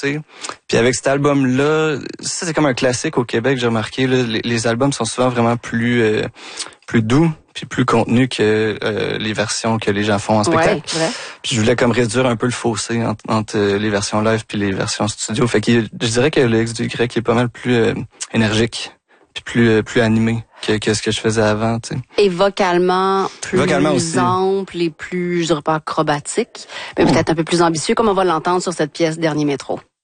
foncé. Puis avec cet album-là, ça c'est comme un classique au Québec, j'ai remarqué. Là, les albums sont souvent vraiment plus doux, puis plus contenus que les versions que les gens font en spectacle. Ouais. Puis je voulais comme réduire un peu le fossé entre les versions live puis les versions studio. Fait que je dirais que le XY est pas mal plus énergique, puis plus animé que ce que je faisais avant, tu sais. Et vocalement aussi. ample et plus, je dirais pas acrobatique, mais peut-être un peu plus ambitieux, comme on va l'entendre sur cette pièce Dernier Métro.